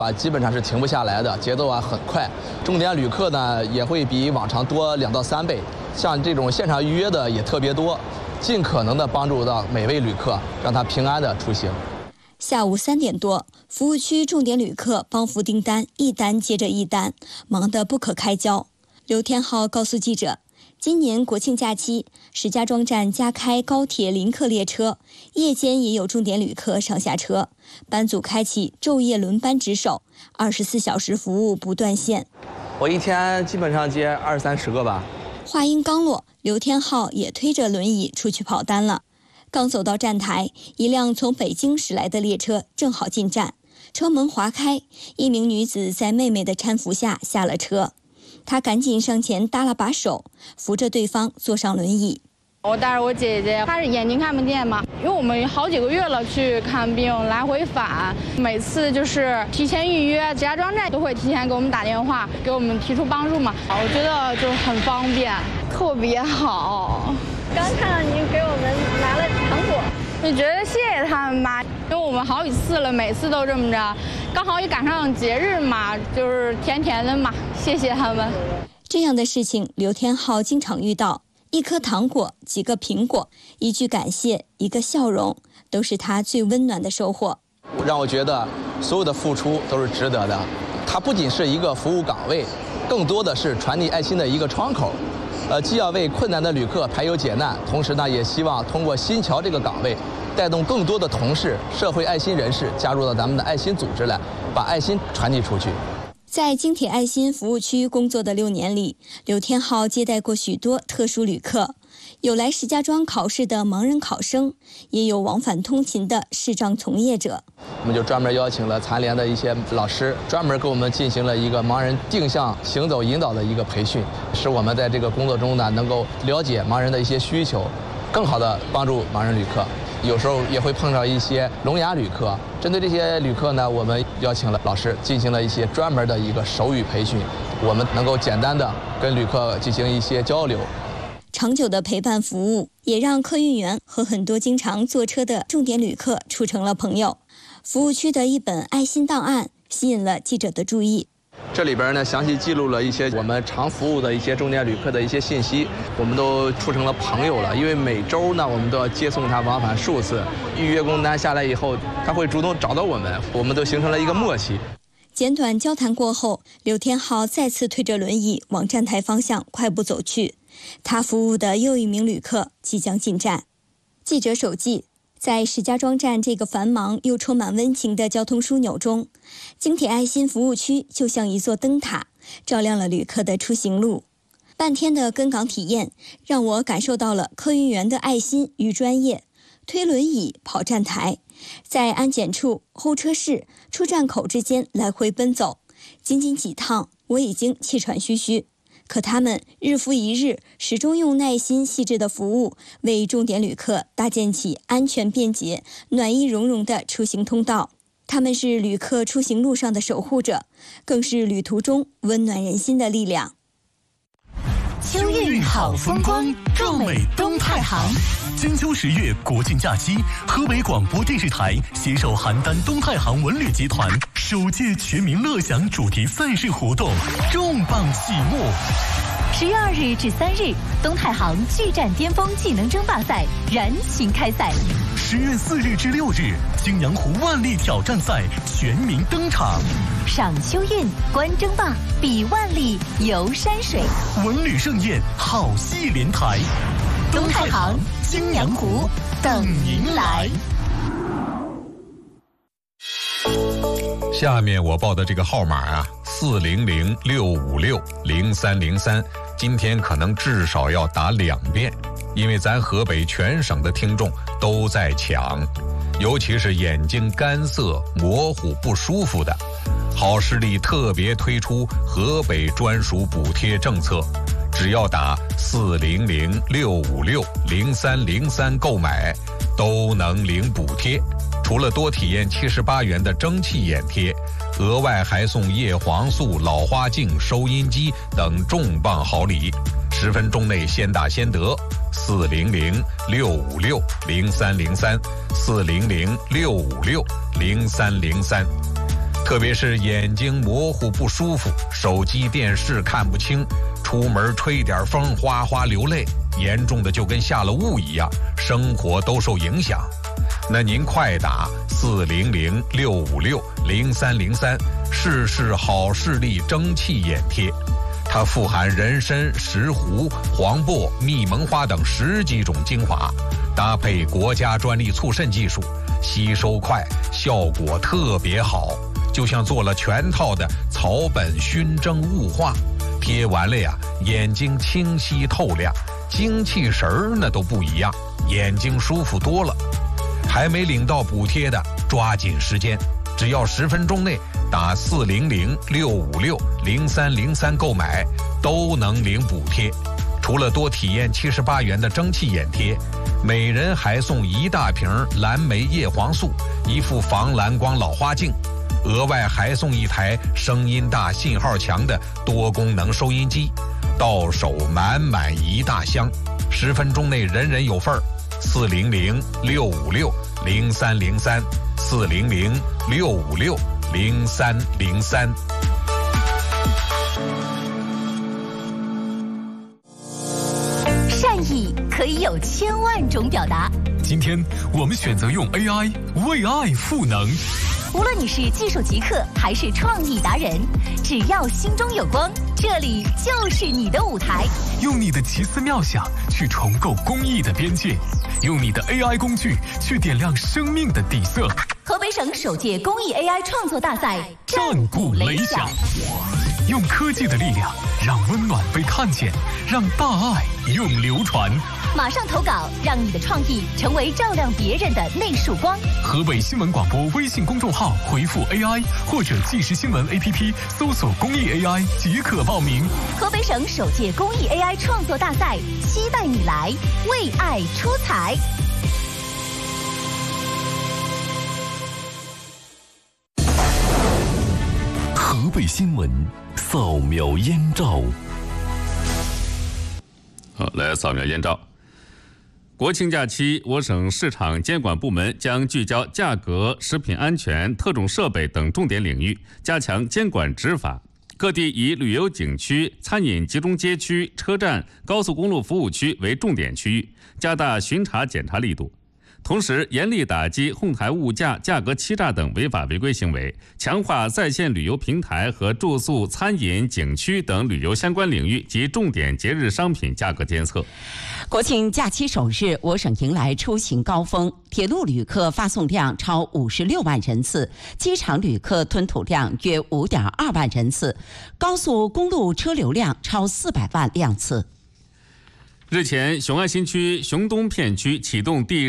基本上是停不下来的，节奏很快。重点旅客呢也会比往常多2到3倍，像这种现场预约的也特别多，尽可能的帮助到每位旅客，让他平安的出行。 下午3点多，服务区重点旅客帮扶订单一单接着一单，忙得不可开交。刘天浩告诉记者，今年国庆假期，石家庄站加开高铁临客列车，夜间也有重点旅客上下车，班组开启昼夜轮班值守，24小时服务不断线。 我一天基本上接20-30个吧。 话音刚落，刘天浩也推着轮椅出去跑单了。刚走到站台，一辆从北京驶来的列车正好进站，车门划开，一名女子在妹妹的搀扶下下了车。她赶紧上前搭了把手，扶着对方坐上轮椅。 我带着我姐姐，她是眼睛看不见嘛，因为我们好几个月了去看病，来回返，每次就是提前预约，石家庄站都会提前给我们打电话，给我们提出帮助嘛。我觉得就很方便，特别好。 刚看到您给我们拿了糖果， 就觉得谢谢他们吧，因为我们好几次了，每次都这么着，刚好也赶上节日嘛，就是甜甜的嘛，谢谢他们。 这样的事情刘天浩经常遇到，一颗糖果，几个苹果，一句感谢，一个笑容，都是他最温暖的收获。 让我觉得所有的付出都是值得的。它不仅是一个服务岗位，更多的是传递爱心的一个窗口。既要为困难的旅客排忧解难，同时呢，也希望通过新桥这个岗位，带动更多的同事、社会爱心人士加入到咱们的爱心组织来，把爱心传递出去。 在京铁爱心服务区工作的6年里，刘天浩接待过许多特殊旅客，有来石家庄考试的盲人考生，也有往返通勤的视障从业者。 我们就专门邀请了残联的一些老师，专门给我们进行了一个盲人定向行走引导的一个培训，使我们在这个工作中呢，能够了解盲人的一些需求，更好的帮助盲人旅客。有时候也会碰到一些聋哑旅客，针对这些旅客呢，我们邀请了老师进行了一些专门的一个手语培训，我们能够简单的跟旅客进行一些交流。 长久的陪伴服务，也让客运员和很多经常坐车的重点旅客处成了朋友。服务区的一本爱心档案吸引了记者的注意。 这里边呢，详细记录了一些我们常服务的一些重点旅客的一些信息，我们都处成了朋友了。因为每周呢，我们都要接送他往返数次，预约工单下来以后，他会主动找到我们，我们都形成了一个默契。 简短交谈过后，刘天浩再次推着轮椅往站台方向快步走去。他服务的又一名旅客即将进站。记者手记，在石家庄站这个繁忙又充满温情的交通枢纽中，京铁爱心服务区就像一座灯塔，照亮了旅客的出行路。半天的跟岗体验，让我感受到了客运员的爱心与专业。推轮椅跑站台，在安检处、候车室、出站口之间来回奔走，仅仅几趟，我已经气喘吁吁。可他们日复一日，始终用耐心细致的服务，为重点旅客搭建起安全便捷、暖意融融的出行通道。他们是旅客出行路上的守护者，更是旅途中温暖人心的力量。 秋韵好风光，壮美东太行。金秋10月国庆假期，河北广播电视台携手邯郸东太行文旅集团首届全民乐享主题赛事活动重磅启幕。 10月2日至3日，东太行巨战巅峰技能争霸赛燃情开赛。 10月4日至6日，青阳湖万历挑战赛全民登场。 赏秋韵，观争霸，比万历，游山水， 文旅盛宴，好戏连台。 东太行、青阳湖等您来。 下面我报的这个号码啊，400-656-0303，今天可能至少要打2遍，因为咱河北全省的听众都在抢，尤其是眼睛干涩、模糊、不舒服的。好视力特别推出河北专属补贴政策，只要打400-656-0303购买，都能领补贴。除了多体验78元的蒸汽眼贴，额外还送叶黄素、老花镜、收音机等重磅好礼。10分钟内先打先得，400-656-0303，400-656-0303。 特别是眼睛模糊不舒服，手机电视看不清，出门吹点风哗哗流泪，严重的就跟下了雾一样，生活都受影响。那您快打400-656-0303试试好视力蒸汽眼贴，它富含人参、石斛、黄柏、蜜蒙花等10几种精华，搭配国家专利促渗技术，吸收快，效果特别好，就像做了全套的草本熏蒸雾化，贴完了呀，眼睛清晰透亮，精气神儿那都不一样，眼睛舒服多了。还没领到补贴的，抓紧时间，只要10分钟内打400-656-0303购买，都能领补贴。除了多体验78元的蒸汽眼贴，每人还送1大瓶蓝莓叶黄素、1副防蓝光老花镜，额外还送1台声音大、信号强的多功能收音机，到手满满1大箱，10分钟内人人有份儿。400-656-0303 400-656-0303。 善意可以有1000万种表达。 今天我们选择用 AI 为爱赋能。 无论你是技术极客还是创意达人，只要心中有光，这里就是你的舞台。 用你的奇思妙想去重构公益的边界，用你的 AI 工具去点亮生命的底色。 河北省首届公益 AI 创作大赛战鼓擂响，用科技的力量让温暖被看见，让大爱永流传。 马上投稿，让你的创意成为照亮别人的那束光。 河北新闻广播微信公众号回复 AI 或者即时新闻 APP 搜索公益 AI 即可报名。 河北省首届公益 AI 创作大赛，期待你来为爱出彩。 河北新闻扫描燕赵。 好，来扫描燕赵。国庆假期，我省市场监管部门将聚焦价格、食品安全、特种设备等重点领域，加强监管执法。各地以旅游景区、餐饮集中街区、车站、高速公路服务区为重点区域，加大巡查检查力度。同时，严厉打击哄抬物价、价格欺诈等违法违规行为，强化在线旅游平台和住宿、餐饮、景区等旅游相关领域及重点节日商品价格监测。 国庆假期首日，我省迎来出行高峰，铁路旅客发送量超56万人次，机场旅客吞吐量约5.2万人次，高速公路车流量超400万辆次。 日前，雄安新区雄东片区启动第